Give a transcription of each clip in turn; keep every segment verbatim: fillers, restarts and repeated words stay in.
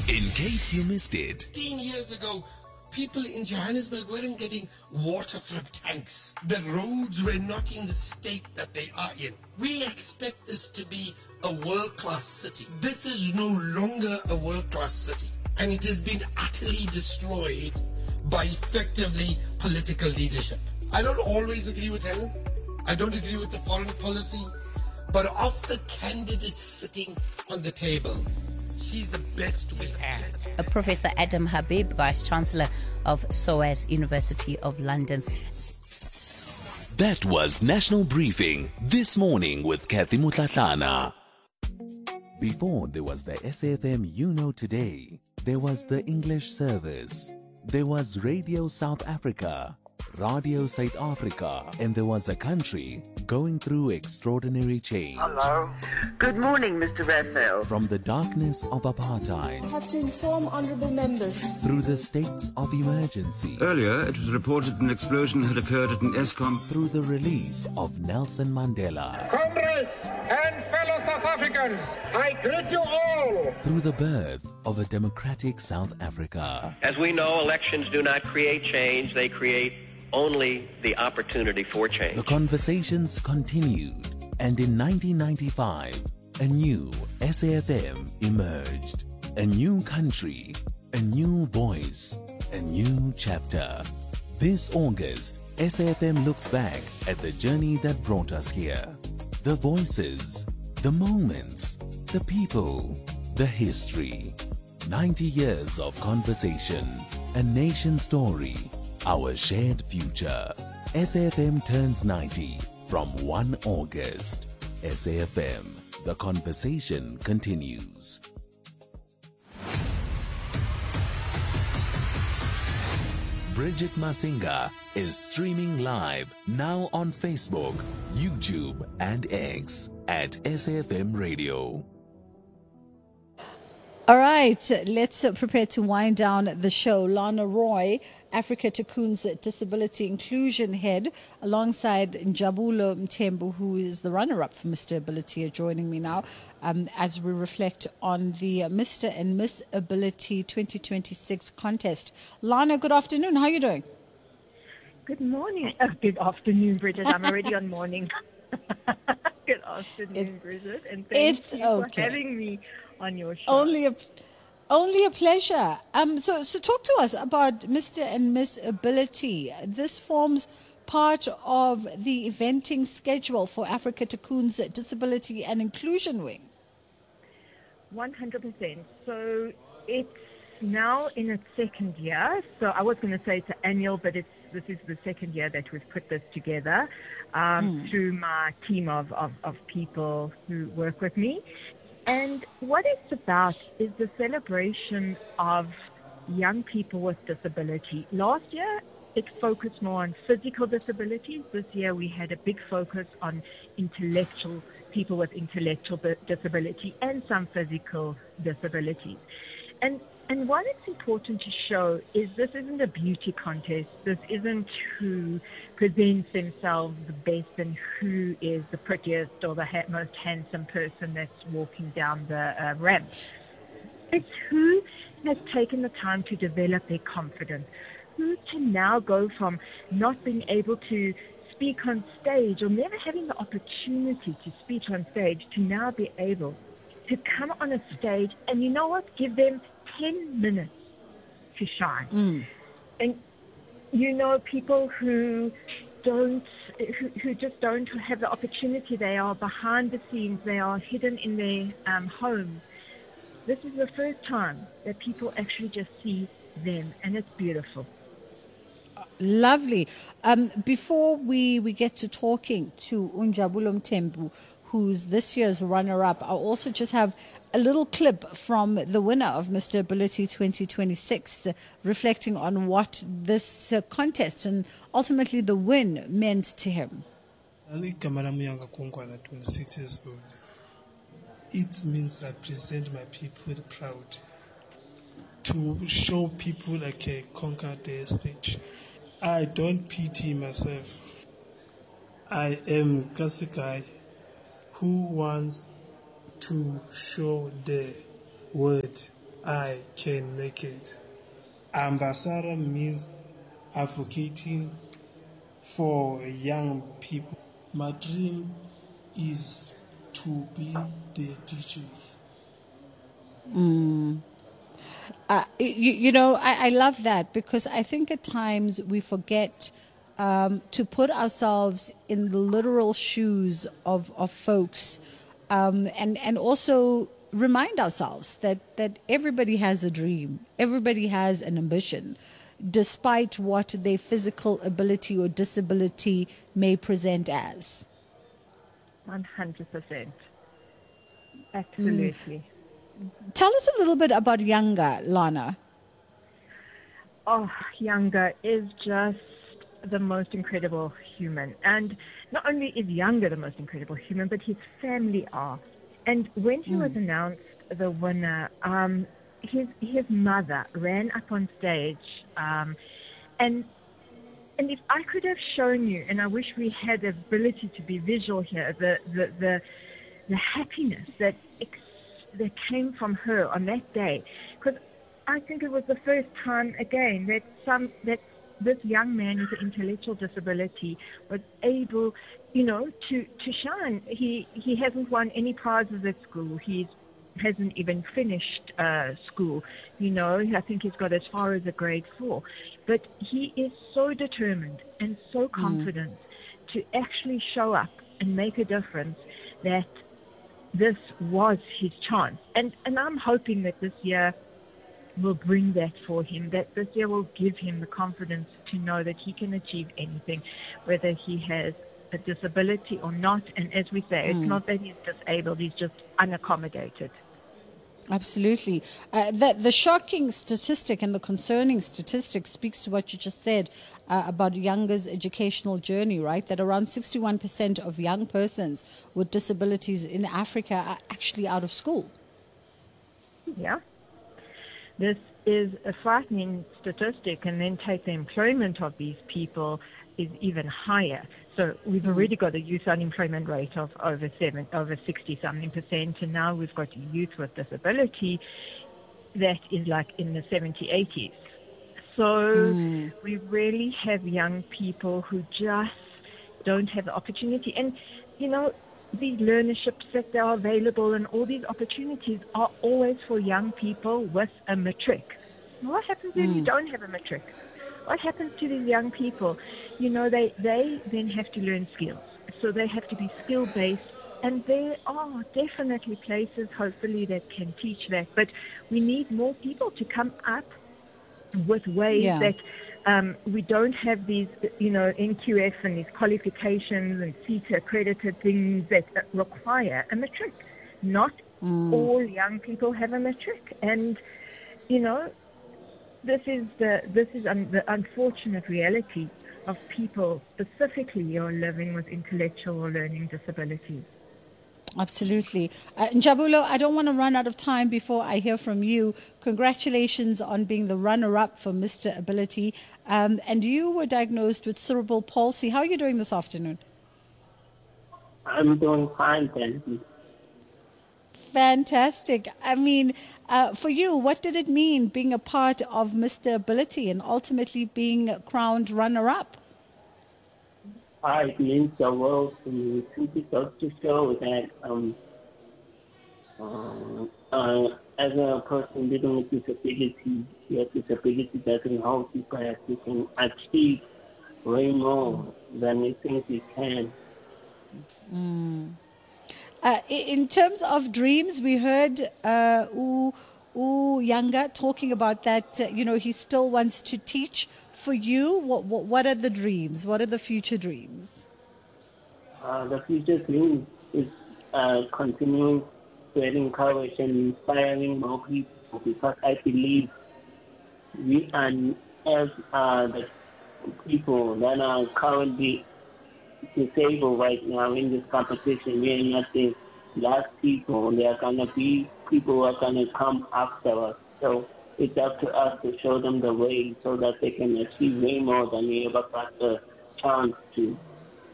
In case you missed it. fifteen years ago, people in Johannesburg weren't getting water from tanks. The roads were not in the state that they are in. We expect this to be a world-class city. This is no longer a world-class city. And it has been utterly destroyed by effectively political leadership. I don't always agree with Helen. I don't agree with the foreign policy. But of the candidates sitting on the table, she's the best we have. Uh, Professor Adam Habib, Vice-Chancellor of SOAS University of London. That was National Briefing This Morning with Kathy Mutlatlana. Before there was the S A F M You Know Today, there was the English service, there was Radio South Africa, Radio South Africa, and there was a country going through extraordinary change. Hello. Good morning, Mister Raphael. From the darkness of apartheid, I have to inform honourable members, through the states of emergency, earlier it was reported an explosion had occurred at an Eskom, through the release of Nelson Mandela, comrades and fellow South Africans, I greet you all. Through the birth of a democratic South Africa. As we know, elections do not create change, they create only the opportunity for change. The conversations continued, and in nineteen ninety-five, a new S A F M emerged. A new country, a new voice, a new chapter. This August, S A F M looks back at the journey that brought us here. The voices, the moments, the people, the history. ninety years of conversation, a nation story, our shared future. S A F M turns ninety from first of August. S A F M, the conversation continues. Bridget Masinga is streaming live now on Facebook, YouTube, and X at S A F M Radio. All right, let's uh, prepare to wind down the show. Lana Roy, Africa Tikkun Disability Inclusion Head, alongside Njabulo Mthembu, who is the runner-up for Mister Ability, are joining me now um, as we reflect on the Mister and Miss Ability twenty twenty-six contest. Lana, good afternoon. How are you doing? Good morning. Oh, good afternoon, Bridget. I'm already on morning. Good afternoon, it, Bridget, and thank it's you okay. for having me on your show. Only a, only a pleasure. Um, so, so talk to us about Mister and Miss Ability. This forms part of the eventing schedule for Africa Tikkun's Disability and Inclusion Wing. one hundred percent. So it's now in its second year. So I was going to say it's an annual, but it's this is the second year that we've put this together um, mm. through my team of, of, of people who work with me. And what it's about is the celebration of young people with disability. Last year, it focused more on physical disabilities. This year, we had a big focus on intellectual people with intellectual disability and some physical disabilities. And and what it's important to show is this isn't a beauty contest. This isn't who presents themselves the best and who is the prettiest or the ha- most handsome person that's walking down the uh, ramp. It's who has taken the time to develop their confidence, who can now go from not being able to speak on stage or never having the opportunity to speak on stage to now be able to come on a stage and, you know what, give them ten minutes to shine. Mm. And, you know, people who don't, who, who just don't have the opportunity, they are behind the scenes, they are hidden in their um, homes. This is the first time that people actually just see them, and it's beautiful. Lovely. Um, before we, we get to talking to Njabulo Mthembu, who's this year's runner-up, I'll also just have a little clip from the winner of Mister Ability twenty twenty-six, uh, reflecting on what this uh, contest and ultimately the win meant to him. It means I present my people proud to show people I can conquer their stage. I don't pity myself. I am just a guy who wants to show the world I can make it. Ambassador means advocating for young people. My dream is to be the teacher. Mm. Uh, you, you know, I, I love that because I think at times we forget um, to put ourselves in the literal shoes of, of folks um, and, and also remind ourselves that, that everybody has a dream, everybody has an ambition, despite what their physical ability or disability may present as. one hundred percent. Absolutely. Mm. Tell us a little bit about Younger, Lana. Oh, Younger is just the most incredible human. And not only is Younger the most incredible human, but his family are. And when he mm. was announced the winner, um, his his mother ran up on stage. Um, and and if I could have shown you, and I wish we had the ability to be visual here, the, the, the, the happiness that ex- that came from her on that day, because I think it was the first time again that some that this young man with an intellectual disability was able, you know, to, to shine. He he hasn't won any prizes at school. He hasn't even finished uh, school. You know, I think he's got as far as a grade four, but he is so determined and so confident mm. to actually show up and make a difference that this was his chance. And and I'm hoping that this year will bring that for him, that this year will give him the confidence to know that he can achieve anything, whether he has a disability or not. And as we say, mm. it's not that he's disabled, he's just unaccommodated. Absolutely. Uh, the, the shocking statistic and the concerning statistic speaks to what you just said uh, about Younger's educational journey, right? That around sixty-one percent of young persons with disabilities in Africa are actually out of school. Yeah. This is a frightening statistic, and then take the employment of these people is even higher. So we've mm. already got a youth unemployment rate of over seven, over sixty something percent, and now we've got youth with disability that is like in the seventy, eighties. So mm. we really have young people who just don't have the opportunity. And, you know, these learnerships that are available and all these opportunities are always for young people with a matric. What happens when mm. you don't have a matric? What happens to these young people? You know, they, they then have to learn skills. So they have to be skill-based. And there are definitely places, hopefully, that can teach that. But we need more people to come up with ways yeah. that um, we don't have these, you know, N Q F and these qualifications and CETA accredited things that require a matric. Not mm. all young people have a matric. And, you know, This is the this is um, the unfortunate reality of people specifically who are living with intellectual or learning disabilities. Absolutely. Uh, Njabulo, I don't want to run out of time before I hear from you. Congratulations on being the runner-up for Mister Ability. Um, and you were diagnosed with cerebral palsy. How are you doing this afternoon? I'm doing fine, thank you. Fantastic. I mean, uh, for you, what did it mean being a part of Mister Ability and ultimately being crowned runner-up? Uh, it means the world to me. It goes to show that um, uh, uh, as a person living with disability, your disability doesn't hold you back. You can achieve way more than you think you can. Mm. Uh, in terms of dreams, we heard uh, U, U Younger talking about that, uh, you know, he still wants to teach. For you, what, what, what are the dreams? What are the future dreams? Uh, the future dream is uh, continuing to encourage and inspiring more people, because I believe we are, as uh, the people that are currently disabled right now in this competition, we are not the last people. There are going to be people who are going to come after us. So it's up to us to show them the way so that they can achieve way more than we ever got the chance to.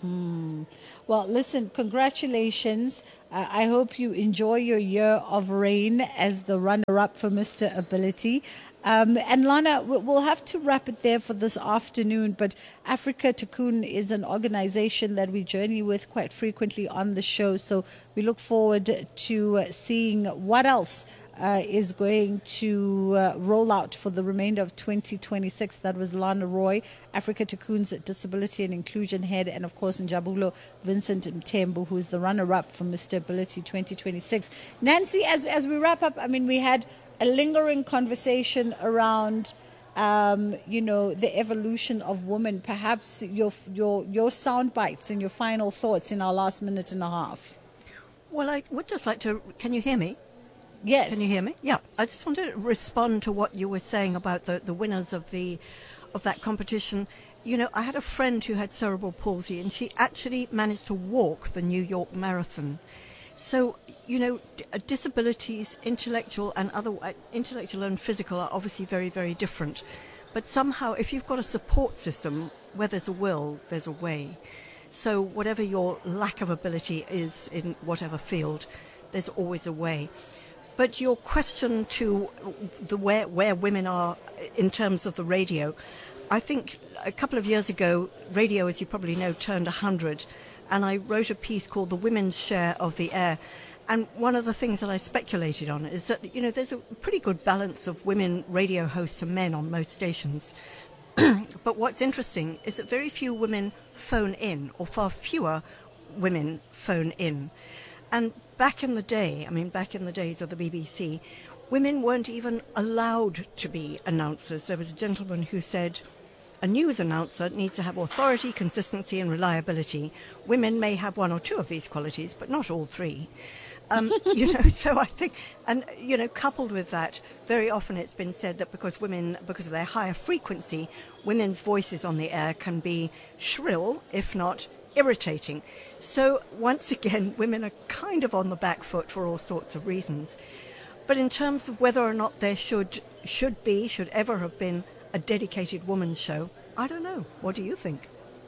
Mm. Well, listen, congratulations. Uh, I hope you enjoy your year of reign as the runner-up for Mister Ability. Um, and Lana, we'll have to wrap it there for this afternoon, but Africa Tikkun is an organization that we journey with quite frequently on the show, so we look forward to uh, seeing what else uh, is going to uh, roll out for the remainder of twenty twenty-six. That was Lana Roy, Africa Tikkun's Disability and Inclusion Head, and of course Njabulo Vincent Mthembu, who is the runner-up for Mister Ability twenty twenty-six. Nancy, as, as we wrap up, I mean, we had a lingering conversation around, um, you know, the evolution of women. Perhaps your your your sound bites and your final thoughts in our last minute and a half. Well, I would just like to. Can you hear me? Yes. Can you hear me? Yeah. I just want to respond to what you were saying about the, the winners of the of that competition. You know, I had a friend who had cerebral palsy, and she actually managed to walk the New York Marathon. So, you know, d- disabilities, intellectual and other, uh, intellectual and physical, are obviously very, very different. But somehow, if you've got a support system, where there's a will, there's a way. So whatever your lack of ability is in whatever field, there's always a way. But your question to the where where women are in terms of the radio, I think a couple of years ago, radio, as you probably know, turned one hundred. And I wrote a piece called The Women's Share of the Air. And one of the things that I speculated on is that, you know, there's a pretty good balance of women radio hosts and men on most stations. But what's interesting is that very few women phone in, or far fewer women phone in. And back in the day, I mean, back in the days of the B B C, women weren't even allowed to be announcers. There was a gentleman who said, a news announcer needs to have authority, consistency and reliability. Women may have one or two of these qualities, but not all three. Um, you know, so I think, and, you know, coupled with that, very often it's been said that because women, because of their higher frequency, women's voices on the air can be shrill, if not irritating. So once again, women are kind of on the back foot for all sorts of reasons. But in terms of whether or not there should, should be, should ever have been a dedicated woman's show, I don't know. What do you think?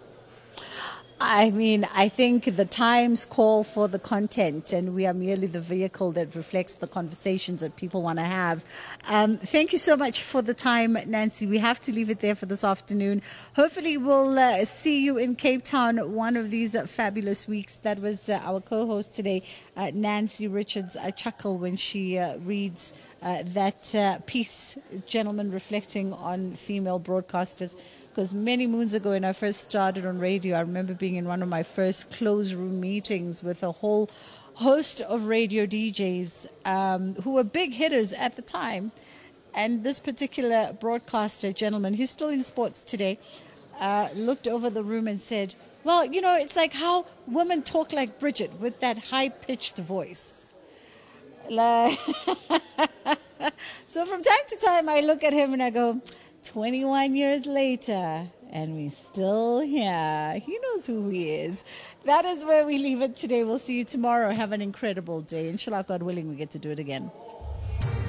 I mean, I think the times call for the content, and we are merely the vehicle that reflects the conversations that people want to have. Um, thank you so much for the time, Nancy. We have to leave it there for this afternoon. Hopefully, we'll uh, see you in Cape Town one of these uh, fabulous weeks. That was uh, our co-host today, uh, Nancy Richards. I chuckle when she uh, reads uh, that uh, piece, gentlemen reflecting on female broadcasters. Because many moons ago when I first started on radio, I remember being in one of my first closed room meetings with a whole host of radio D Js um, who were big hitters at the time. And this particular broadcaster gentleman, he's still in sports today, uh, looked over the room and said, well, you know, it's like how women talk like Bridget with that high-pitched voice. Like so from time to time, I look at him and I go, twenty-one years later, and we're still here. He knows who he is. That is where we leave it today. We'll see you tomorrow. Have an incredible day. Inshallah, God willing, we get to do it again.